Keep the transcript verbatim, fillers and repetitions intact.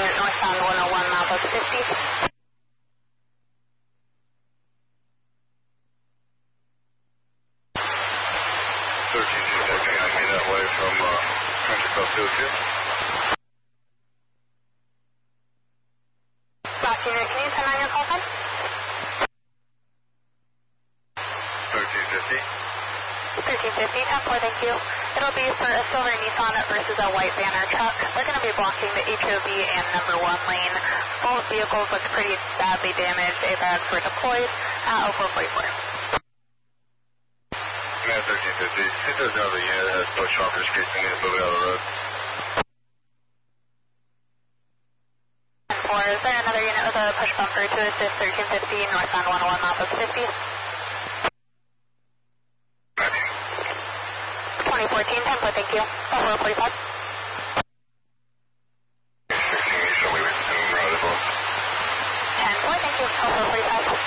northbound one oh one, mile of fifty. thirteen two fourteen, I mean that way from uh, Country Club two oh two. Rock Junior, can you turn on your call sign? thirteen fifty. thirteen fifty, ten four, thank you. It'll be for a silver Nissan versus a white Banner truck. They're going to be blocking the H O V and number one lane. Both vehicles look pretty badly damaged. A bags were deployed at oh four forty-four. Man, thirteen fifty. See if there's another unit that has push bumpers in case they need to move it out of the road. ten four, is there another unit with a push bumper to assist thirteen fifty northbound one oh one, mile of fifty? twenty fourteen, ten four, thank you. oh four forty-five.